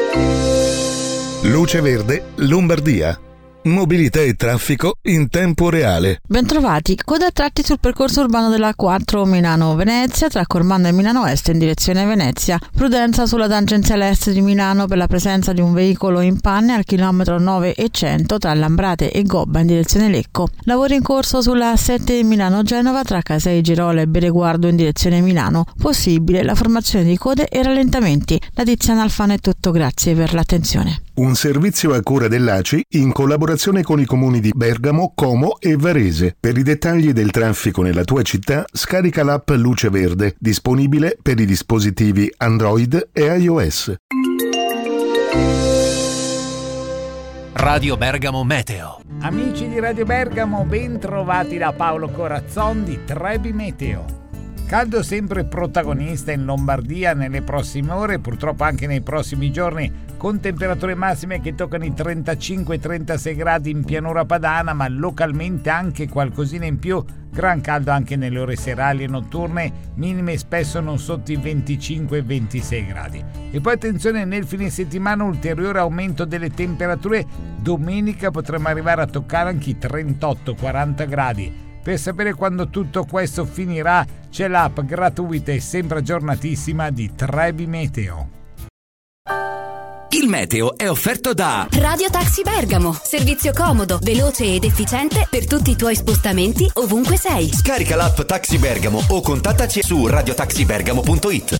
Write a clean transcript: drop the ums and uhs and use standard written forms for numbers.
Luce Verde, Lombardia. Mobilità e traffico in tempo reale. Bentrovati, coda a tratti sul percorso urbano della 4 Milano-Venezia tra Cormano e Milano Est in direzione Venezia. Prudenza sulla tangenziale est di Milano per la presenza di un veicolo in panne al chilometro 9,100 tra Lambrate e Gobba in direzione Lecco. Lavori in corso sulla 7 Milano-Genova tra Casei Girola e Bereguardo in direzione Milano. Possibile la formazione di code e rallentamenti. Da Tiziana Alfano è tutto, grazie per l'attenzione. Un servizio a cura dell'ACI in collaborazione con i comuni di Bergamo, Como e Varese. Per i dettagli del traffico nella tua città, scarica l'app Luce Verde, disponibile per i dispositivi Android e iOS. Radio Bergamo Meteo. Amici di Radio Bergamo, ben trovati da Paolo Corazzon di Trebi Meteo. Caldo sempre protagonista in Lombardia nelle prossime ore, purtroppo anche nei prossimi giorni, con temperature massime che toccano i 35-36 gradi in pianura padana, ma localmente anche qualcosina in più. Gran caldo anche nelle ore serali e notturne, minime spesso non sotto i 25-26 gradi. E poi attenzione, nel fine settimana ulteriore aumento delle temperature, domenica potremo arrivare a toccare anche i 38-40 gradi. Per sapere quando tutto questo finirà c'è l'app gratuita e sempre aggiornatissima di Trebi Meteo. Il meteo è offerto da Radio Taxi Bergamo, servizio comodo, veloce ed efficiente per tutti i tuoi spostamenti ovunque sei. Scarica l'app Taxi Bergamo o contattaci su radiotaxibergamo.it.